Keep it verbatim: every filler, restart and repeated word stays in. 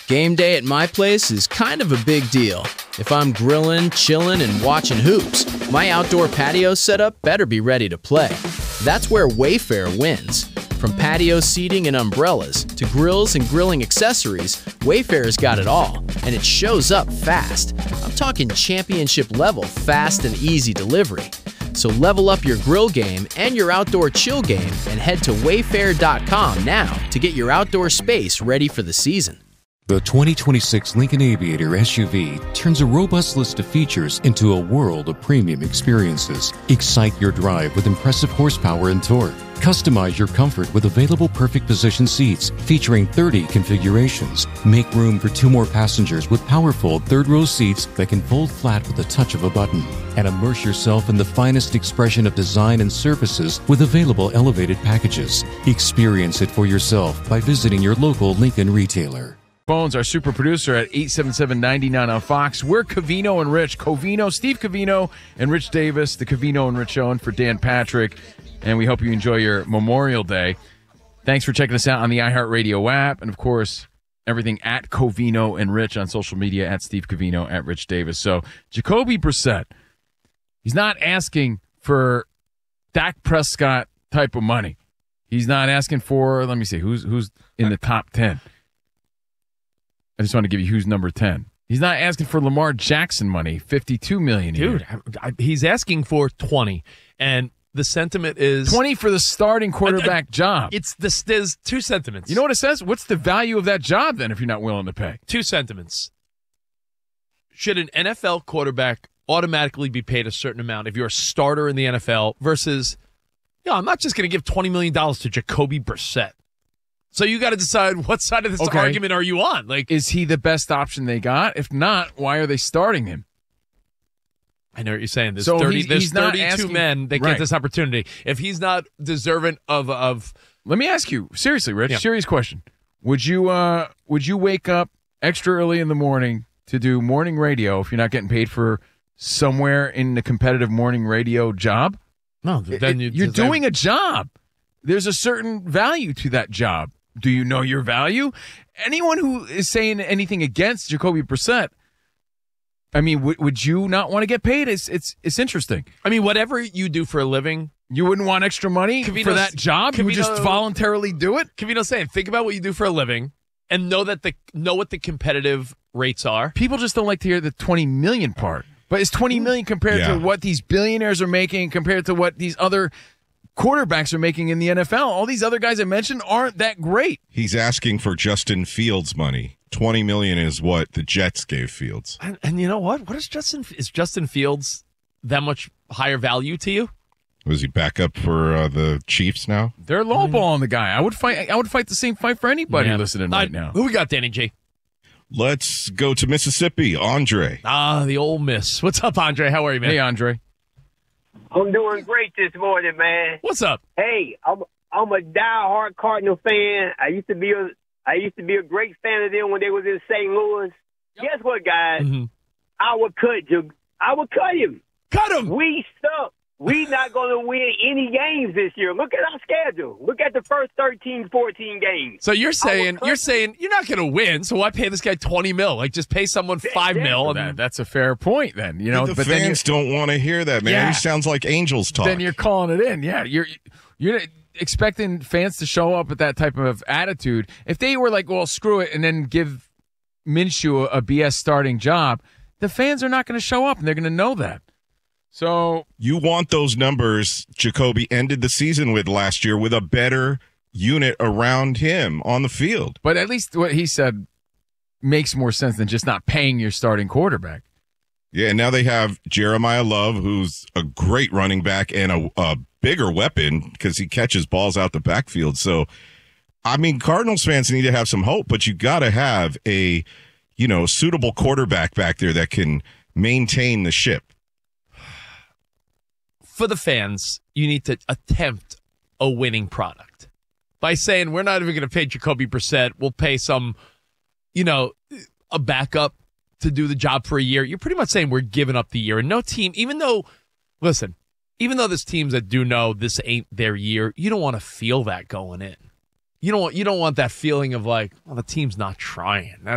Game day at my place is kind of a big deal. If I'm grilling, chilling, and watching hoops, my outdoor patio setup better be ready to play. That's where Wayfair wins. From patio seating and umbrellas to grills and grilling accessories, Wayfair's got it all, and it shows up fast. I'm talking championship level fast and easy delivery. So level up your grill game and your outdoor chill game and head to wayfair dot com now to get your outdoor space ready for the season. The twenty twenty-six Lincoln Aviator S U V turns a robust list of features into a world of premium experiences. Excite your drive with impressive horsepower and torque. Customize your comfort with available perfect position seats featuring thirty configurations. Make room for two more passengers with powerful third-row seats that can fold flat with the touch of a button. And immerse yourself in the finest expression of design and services with available elevated packages. Experience it for yourself by visiting your local Lincoln retailer. Phones, our super producer at eight seven seven, nine nine on Fox. We're Covino and Rich. Covino, Steve Covino and Rich Davis, the Covino and Rich Show, and for Dan Patrick. And we hope you enjoy your Memorial Day. Thanks for checking us out on the iHeartRadio app. And, of course, everything at Covino and Rich on social media, at Steve Covino, at Rich Davis. So, Jacoby Brissett, he's not asking for Dak Prescott type of money. He's not asking for, let me see, who's who's in the top ten. I just want to give you who's number ten. He's not asking for Lamar Jackson money, fifty-two million dollars. Dude, I, I, he's asking for twenty. And the sentiment is twenty for the starting quarterback I, I, job. It's this there's two sentiments. You know what it says? What's the value of that job then if you're not willing to pay? Two sentiments. Should an N F L quarterback automatically be paid a certain amount if you're a starter in the N F L versus, you know, I'm not just going to give twenty million dollars to Jacoby Brissett. So you got to decide what side of this okay. argument are you on? Like, is he the best option they got? If not, why are they starting him? I know what you're saying. There's, so thirty, he's, there's he's not thirty-two asking, men that right. get this opportunity. If he's not deserving of of, let me ask you seriously, Rich. Yeah. Serious question. Would you uh would you wake up extra early in the morning to do morning radio if you're not getting paid for somewhere in the competitive morning radio job? No, then you, you're doing a job. There's a certain value to that job. Do you know your value? Anyone who is saying anything against Jacoby Brissett, I mean, w- would you not want to get paid? It's it's it's interesting. I mean, whatever you do for a living, you wouldn't want extra money Covino's, for that job. Covino, you would just voluntarily do it. Covino's saying, think about what you do for a living, and know that the know what the competitive rates are. People just don't like to hear the twenty million part. But it's twenty million compared yeah. to what these billionaires are making, compared to what these other quarterbacks are making in the N F L. All these other guys I mentioned aren't that great. He's asking for Justin Fields money. twenty million dollars is what the Jets gave Fields. And, and you know what? What is Justin? Is Justin Fields that much higher value to you? Was he back up for uh, the Chiefs now? They're lowballing the guy. I would fight. I would fight the same fight for anybody Yeah. listening right now. Who we got, Danny G? Let's go to Mississippi. Andre. Ah, the Ole Miss. What's up, Andre? How are you, man? Hey, Andre. I'm doing great this morning, man. What's up? Hey, I'm I'm a diehard Cardinal fan. I used to be a I used to be a great fan of them when they was in Saint Louis. Yep. Guess what, guys? Mm-hmm. I would cut you. I would cut him. Cut him. We suck. We not going to win any games this year. Look at our schedule. Look at the first thirteen, fourteen games. So you're saying you're saying you're not going to win. So why pay this guy twenty mil? Like just pay someone five that, mil. That, And that's a fair point. Then you know, the but fans then don't want to hear that, man. Yeah. He sounds like Angels talk. Then you're calling it in. Yeah, you're you're expecting fans to show up with that type of attitude. If they were like, well, screw it, and then give Minshew a, a B S starting job, the fans are not going to show up, and they're going to know that. So you want those numbers Jacoby ended the season with last year with a better unit around him on the field. But at least what he said makes more sense than just not paying your starting quarterback. Yeah, and now they have Jeremiah Love, who's a great running back and a, a bigger weapon because he catches balls out the backfield. So, I mean, Cardinals fans need to have some hope, but you got to have a, you know, suitable quarterback back there that can maintain the ship. For the fans, you need to attempt a winning product by saying we're not even going to pay Jacoby Brissett. We'll pay some, you know, a backup to do the job for a year. You're pretty much saying we're giving up the year. And no team, even though, listen, even though there's teams that do know this ain't their year, you don't want to feel that going in. You don't want, you don't want that feeling of like, well, the team's not trying. That